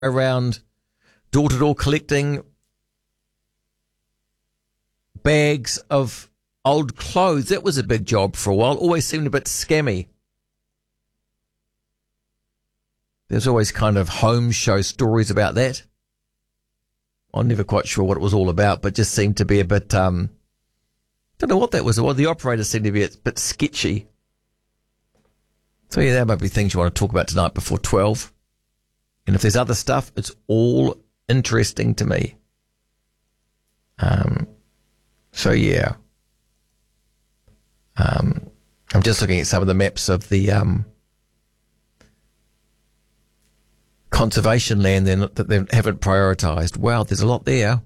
around door-to-door collecting bags of old clothes. That was a big job for a while. Always seemed a bit scammy. There's always kind of home show stories about that. I'm never quite sure what it was all about, but just seemed to be a bit, don't know what that was. Well, the operator seemed to be a bit sketchy. So yeah, that might be things you want to talk about tonight before 12. And if there's other stuff, it's all interesting to me. So yeah. I'm just looking at some of the maps of the conservation land that they haven't prioritised. Wow, there's a lot there.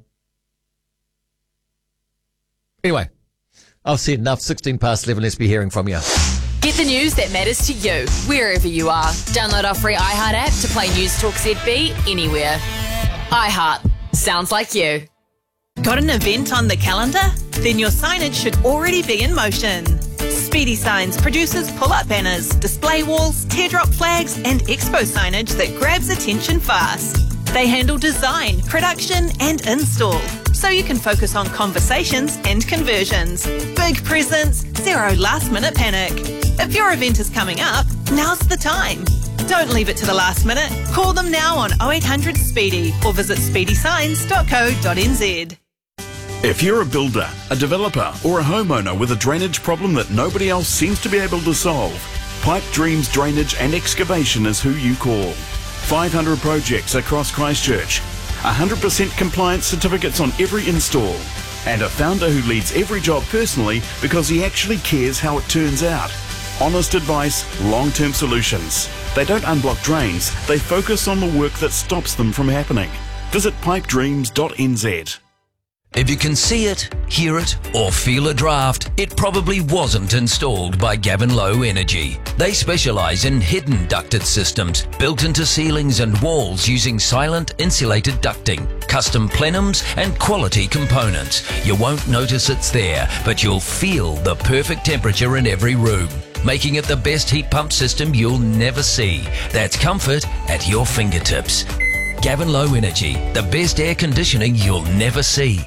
Anyway, I've said enough. 16 past 11, let's be hearing from you. Get the news that matters to you, wherever you are. Download our free iHeart app to play News Talk ZB anywhere. iHeart. Sounds like you. Got an event on the calendar? Then your signage should already be in motion. Speedy Signs produces pull-up banners, display walls, teardrop flags and expo signage that grabs attention fast. They handle design, production and install, so you can focus on conversations and conversions. Big presents, zero last-minute panic. If your event is coming up, now's the time. Don't leave it to the last minute. Call them now on 0800 Speedy or visit speedysigns.co.nz. If you're a builder, a developer or a homeowner with a drainage problem that nobody else seems to be able to solve, Pipe Dreams Drainage and Excavation is who you call. 500 projects across Christchurch, 100% compliance certificates on every install, and a founder who leads every job personally because he actually cares how it turns out. Honest advice, long-term solutions. They don't unblock drains, they focus on the work that stops them from happening. Visit pipedreams.nz. If you can see it, hear it, or feel a draft, it probably wasn't installed by Gavin Low Energy. They specialise in hidden ducted systems built into ceilings and walls using silent insulated ducting, custom plenums and quality components. You won't notice it's there, but you'll feel the perfect temperature in every room, making it the best heat pump system you'll never see. That's comfort at your fingertips. Gavin Low Energy, the best air conditioning you'll never see.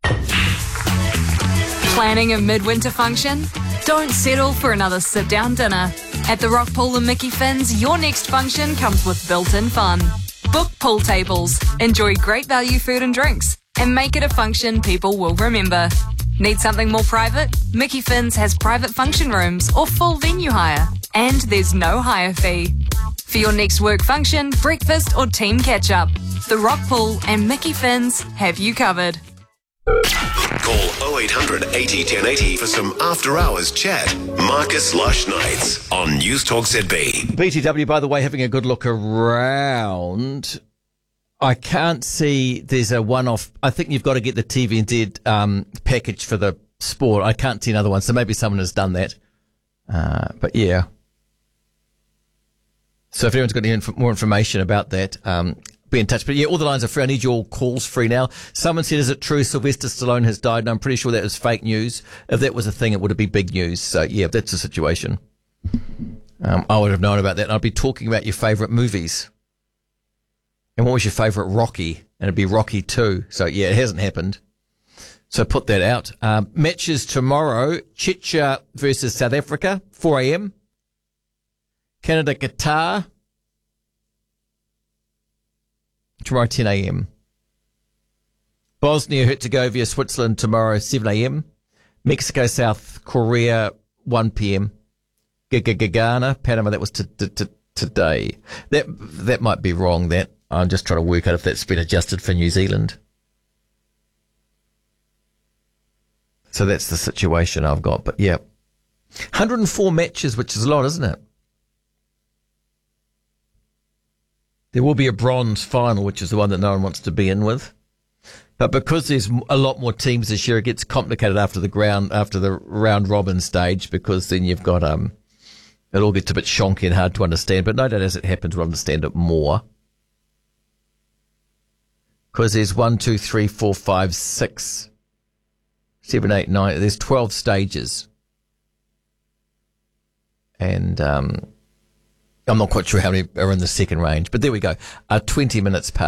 Planning a midwinter function? Don't settle for another sit-down dinner. At the Rock Pool and Mickey Finn's, your next function comes with built-in fun. Book pool tables, enjoy great value food and drinks, and make it a function people will remember. Need something more private? Mickey Finn's has private function rooms or full venue hire, and there's no hire fee. For your next work function, breakfast or team catch-up, the Rock Pool and Mickey Finn's have you covered. Call 0800 80 1080 for some after-hours chat. Marcus Lush Nights on News Talk ZB. BTW, by the way, having a good look around. I can't see there's a one-off. I think you've got to get the TVNZ package for the sport. I can't see another one, so maybe someone has done that. But yeah. So if anyone's got any more information about that, be in touch. But yeah, all the lines are free. I need your calls free now. Someone said, is it true Sylvester Stallone has died? And I'm pretty sure that was fake news. If that was a thing, it would have been big news. So yeah, that's the situation. I would have known about that. And I'd be talking about your favourite movies. And what was your favourite Rocky? And it'd be Rocky 2. So yeah, it hasn't happened. So put that out. Matches tomorrow. Czechia versus South Africa, 4 a.m. Canada, Qatar. Tomorrow, 10 a.m. Bosnia, Herzegovina, Switzerland tomorrow, 7 a.m. Mexico, South Korea, 1 p.m. Ghana, Panama, that was today. That might be wrong, that. I'm just trying to work out if that's been adjusted for New Zealand. So that's the situation I've got. But yeah, 104 matches, which is a lot, isn't it? There will be a bronze final, which is the one that no one wants to be in with. But because there's a lot more teams this year, it gets complicated after the round robin stage, because then you've got, it all gets a bit shonky and hard to understand. But no doubt as it happens, we'll understand it more. Because there's 1, 2, 3, 4, 5, 6, 7, 8, 9. There's 12 stages. And, I'm not quite sure how many are in the second range, but there we go. 20 minutes past.